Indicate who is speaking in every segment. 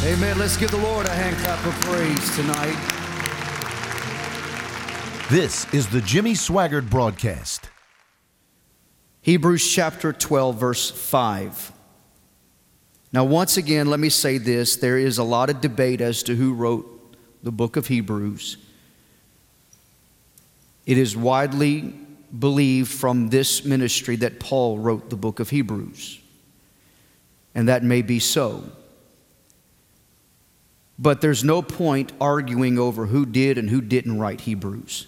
Speaker 1: Amen. Let's give the Lord a hand clap of praise tonight.
Speaker 2: This is the Jimmy Swaggart Broadcast.
Speaker 1: Hebrews chapter 12, verse 5. Now, once again, let me say this. There is a lot of debate as to who wrote the book of Hebrews. It is widely believed from this ministry that Paul wrote the book of Hebrews. And that may be so. But there's no point arguing over who did and who didn't write Hebrews.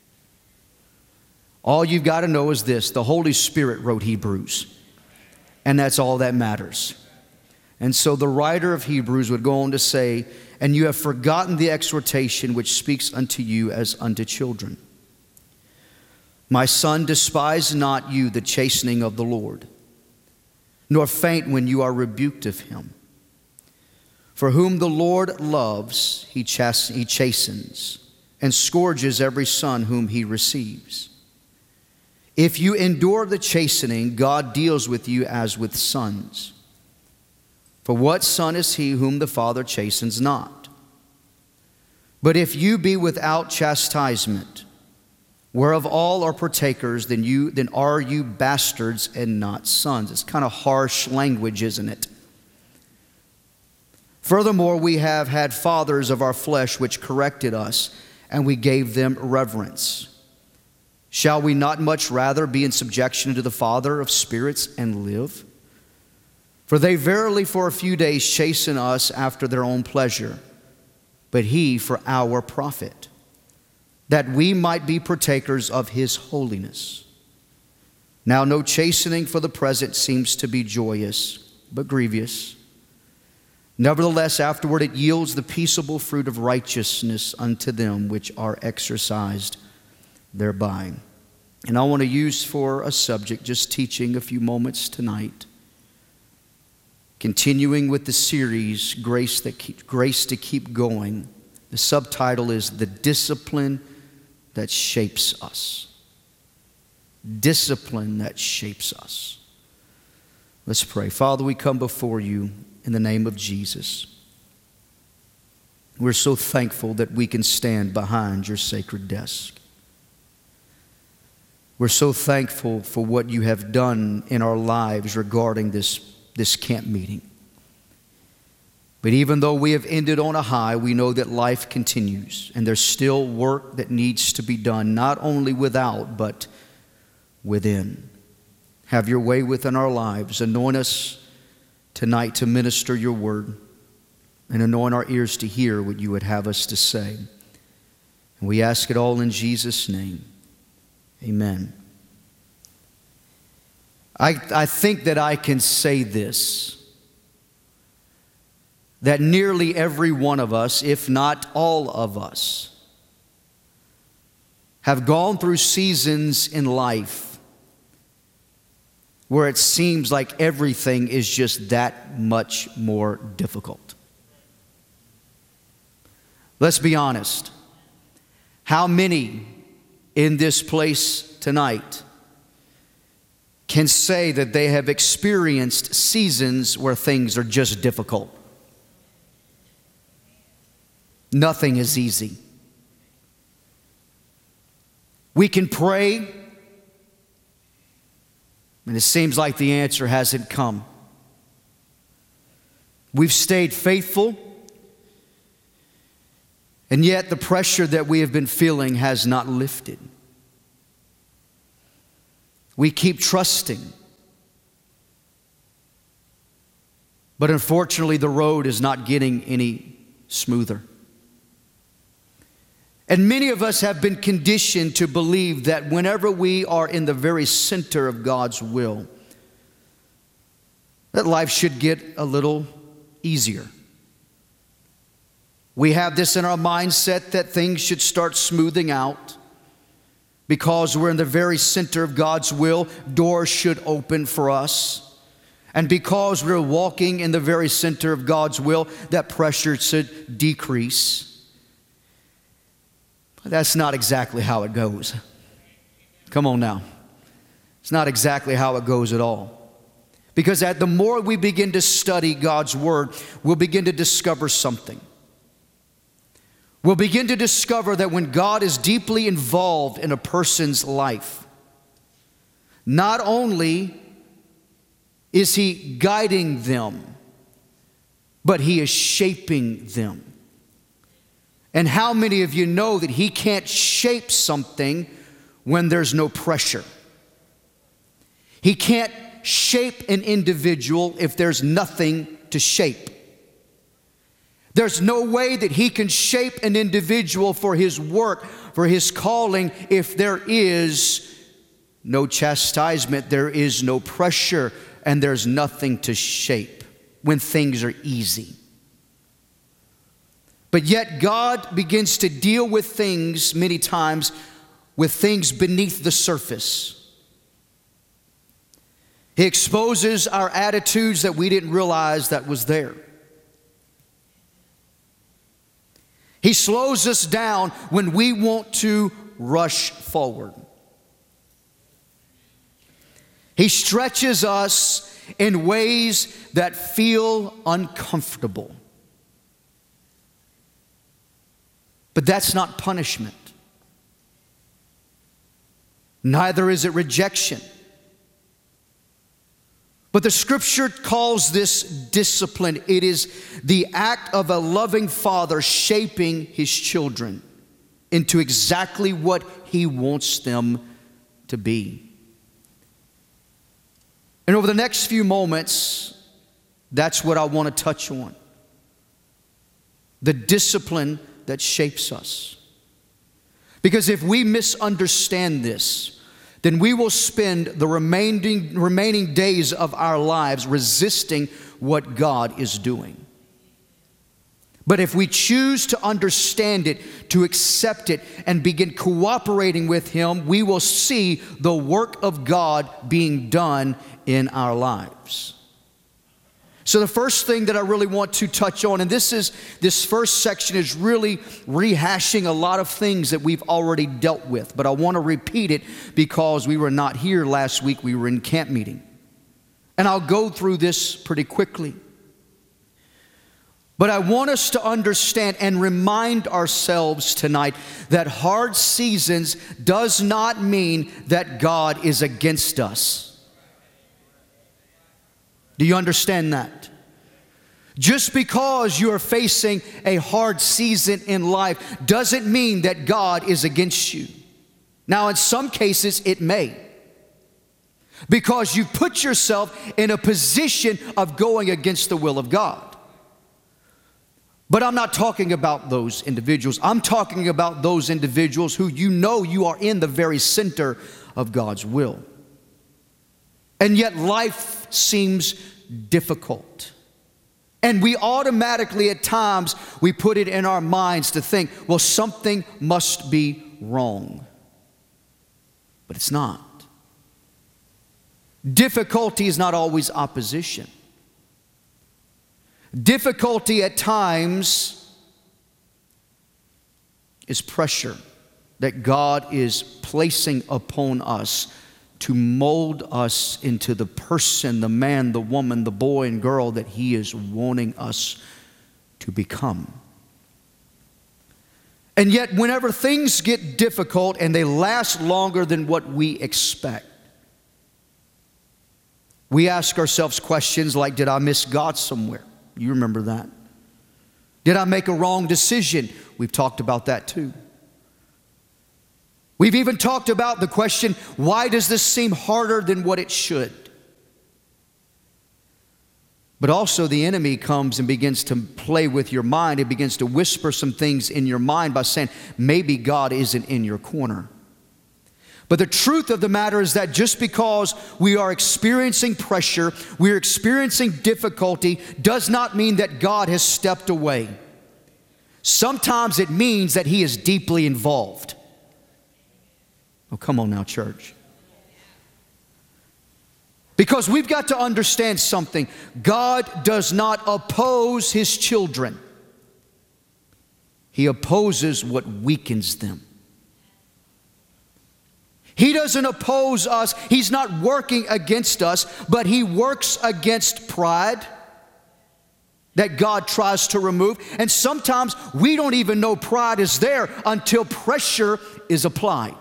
Speaker 1: All you've got to know is this: the Holy Spirit wrote Hebrews. And that's all that matters. And so the writer of Hebrews would go on to say, "And you have forgotten the exhortation which speaks unto you as unto children. My son, despise not you the chastening of the Lord, nor faint when you are rebuked of him. For whom the Lord loves, he chastens, and scourges every son whom he receives. If you endure the chastening, God deals with you as with sons. For what son is he whom the Father chastens not? But if you be without chastisement, whereof all are partakers, then are you bastards and not sons." It's kind of harsh language, isn't it? "Furthermore, we have had fathers of our flesh which corrected us, and we gave them reverence. Shall we not much rather be in subjection to the Father of spirits and live? For they verily for a few days chasten us after their own pleasure, but he for our profit, that we might be partakers of his holiness. Now no chastening for the present seems to be joyous, but grievous. Nevertheless, afterward it yields the peaceable fruit of righteousness unto them which are exercised thereby." And I want to use for a subject, just teaching a few moments tonight, continuing with the series, Grace to Keep Going. The subtitle is "The Discipline That Shapes Us." Discipline that shapes us. Let's pray. Father, we come before you in the name of Jesus. We're so thankful that we can stand behind your sacred desk. We're so thankful for what you have done in our lives regarding this camp meeting. But even though we have ended on a high, we know that life continues, and there's still work that needs to be done, not only without, but within. Have your way within our lives. Anoint us tonight to minister your word, and anoint our ears to hear what you would have us to say. And we ask it all in Jesus' name. Amen. I think that I can say this, that nearly every one of us, if not all of us, have gone through seasons in life where it seems like everything is just that much more difficult. Let's be honest. How many in this place tonight can say that they have experienced seasons where things are just difficult? Nothing is easy. We can pray, and it seems like the answer hasn't come. We've stayed faithful, and yet the pressure that we have been feeling has not lifted. We keep trusting, but unfortunately the road is not getting any smoother. And many of us have been conditioned to believe that whenever we are in the very center of God's will, that life should get a little easier. We have this in our mindset that things should start smoothing out. Because we're in the very center of God's will, doors should open for us. And because we're walking in the very center of God's will, that pressure should decrease. But that's not exactly how it goes. Come on now. It's not exactly how it goes at all. Because the more we begin to study God's Word, we'll begin to discover something. We'll begin to discover that when God is deeply involved in a person's life, not only is He guiding them, but He is shaping them. And how many of you know that He can't shape something when there's no pressure? He can't shape an individual if there's nothing to shape. There's no way that He can shape an individual for His work, for His calling, if there is no chastisement, there is no pressure, and there's nothing to shape when things are easy. But yet God begins to deal with things many times, with things beneath the surface. He exposes our attitudes that we didn't realize that was there. He slows us down when we want to rush forward. He stretches us in ways that feel uncomfortable. But that's not punishment. Neither is it rejection. But the Scripture calls this discipline. It is the act of a loving father shaping his children into exactly what he wants them to be. And over the next few moments, that's what I want to touch on. The discipline that shapes us. Because if we misunderstand this, then we will spend the remaining days of our lives resisting what God is doing. But if we choose to understand it, to accept it, and begin cooperating with Him, we will see the work of God being done in our lives. So the first thing that I really want to touch on, and this first section is really rehashing a lot of things that we've already dealt with, but I want to repeat it because we were not here last week. We were in camp meeting. And I'll go through this pretty quickly. But I want us to understand and remind ourselves tonight that hard seasons does not mean that God is against us. Do you understand that? Just because you are facing a hard season in life doesn't mean that God is against you. Now, in some cases, it may. Because you put yourself in a position of going against the will of God. But I'm not talking about those individuals. I'm talking about those individuals who you know you are in the very center of God's will. And yet life seems difficult. And we automatically at times, we put it in our minds to think, well, something must be wrong. But it's not. Difficulty is not always opposition. Difficulty at times is pressure that God is placing upon us to mold us into the person, the man, the woman, the boy and girl that He is wanting us to become. And yet, whenever things get difficult and they last longer than what we expect, we ask ourselves questions like, did I miss God somewhere? You remember that. Did I make a wrong decision? We've talked about that too. We've even talked about the question, why does this seem harder than what it should? But also the enemy comes and begins to play with your mind. It begins to whisper some things in your mind by saying, maybe God isn't in your corner. But the truth of the matter is that just because we are experiencing pressure, we're experiencing difficulty, does not mean that God has stepped away. Sometimes it means that He is deeply involved. Oh, come on now, church. Because we've got to understand something. God does not oppose His children. He opposes what weakens them. He doesn't oppose us. He's not working against us, but He works against pride that God tries to remove. And sometimes we don't even know pride is there until pressure is applied.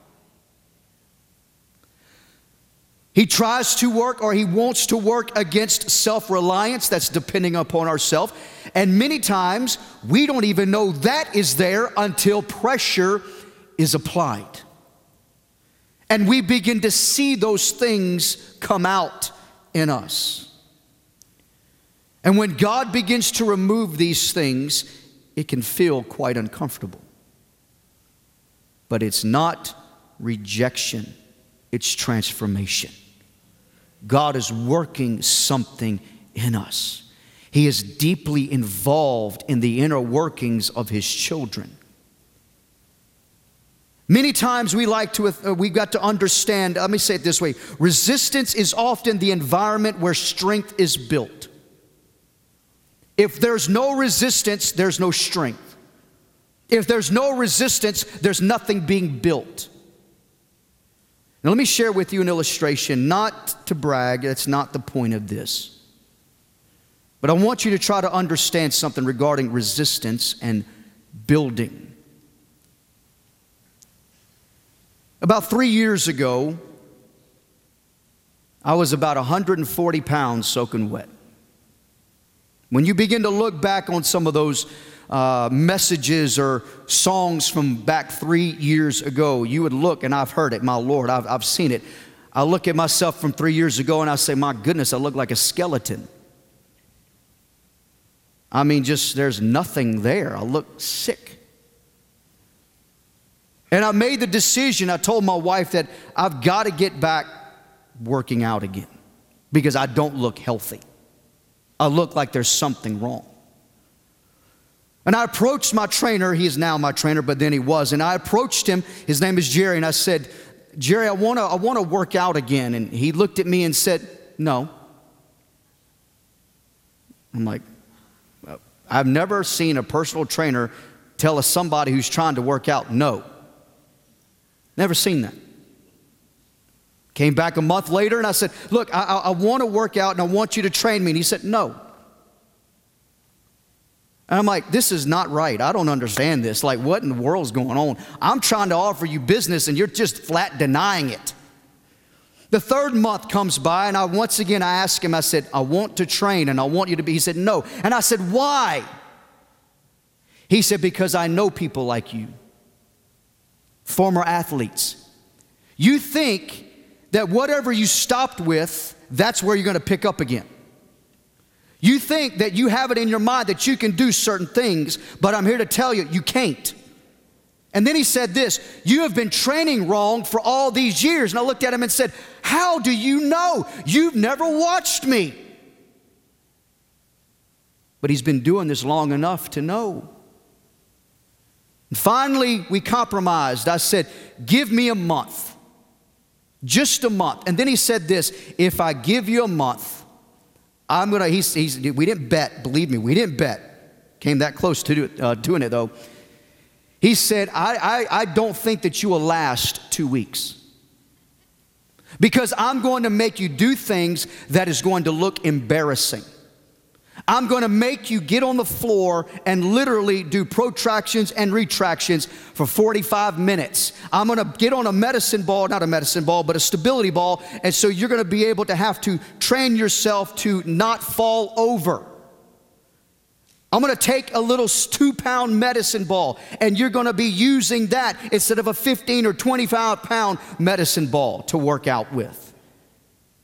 Speaker 1: He tries to work, or He wants to work against self-reliance. That's depending upon ourselves. And many times we don't even know that is there until pressure is applied. And we begin to see those things come out in us. And when God begins to remove these things, it can feel quite uncomfortable. But it's not rejection, it's transformation. God is working something in us. He is deeply involved in the inner workings of His children. Many times we've got to understand, let me say it this way, resistance is often the environment where strength is built. If there's no resistance, there's no strength. If there's no resistance, there's nothing being built. Now let me share with you an illustration, not to brag, that's not the point of this. But I want you to try to understand something regarding resistance and building. About 3 years ago, I was about 140 pounds soaking wet. When you begin to look back on some of those messages or songs from back 3 years ago, you would look, and I've heard it, my Lord, I've seen it. I look at myself from 3 years ago and I say, my goodness, I look like a skeleton. I mean, just there's nothing there. I look sick. And I made the decision, I told my wife that I've got to get back working out again because I don't look healthy. I look like there's something wrong. And I approached my trainer. He is now my trainer, but then he was. And I approached him. His name is Jerry. And I said, Jerry, I want to work out again. And he looked at me and said, no. I'm like, I've never seen a personal trainer tell somebody who's trying to work out no. Never seen that. Came back a month later and I said, look, I want to work out and I want you to train me. And he said, no. And I'm like, this is not right. I don't understand this. Like, what in the world is going on? I'm trying to offer you business and you're just flat denying it. The third month comes by and once again I asked him, I said, I want to train and I want you to be. He said, no. And I said, why? He said, because I know people like you, former athletes. You think that whatever you stopped with, that's where you're going to pick up again. You think that you have it in your mind that you can do certain things, but I'm here to tell you, you can't. And then he said this, you have been training wrong for all these years. And I looked at him and said, how do you know? You've never watched me. But he's been doing this long enough to know. And finally, we compromised. I said, give me a month. Just a month. And then he said this, if I give you a month, I'm going to, we didn't bet, believe me, we didn't bet. Came that close to doing it though. He said, I don't think that you will last 2 weeks. Because I'm going to make you do things that is going to look embarrassing. I'm going to make you get on the floor and literally do protractions and retractions for 45 minutes. I'm going to get on a medicine ball, not a medicine ball, but a stability ball. And so you're going to be able to have to train yourself to not fall over. I'm going to take a little 2-pound medicine ball and you're going to be using that instead of a 15 or 25-pound medicine ball to work out with.